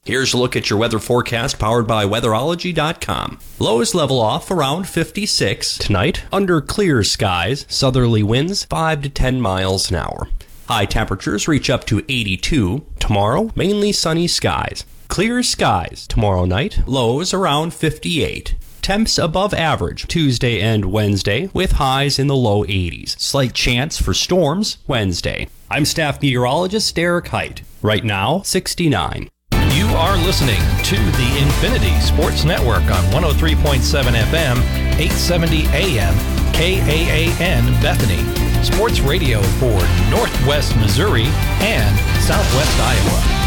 Here's a look at your weather forecast powered by weatherology.com. Lows level off around 56 tonight under clear skies, southerly winds 5 to 10 miles an hour. High temperatures reach up to 82. Tomorrow, mainly sunny skies. Clear skies tomorrow night, lows around 58. Temps above average Tuesday and Wednesday with highs in the low 80s. Slight chance for storms Wednesday. I'm staff meteorologist Derek Height. Right now, 69. You are listening to the Infinity Sports Network on 103.7 FM, 870 AM, KAAN Bethany. Sports radio for Northwest Missouri and Southwest Iowa.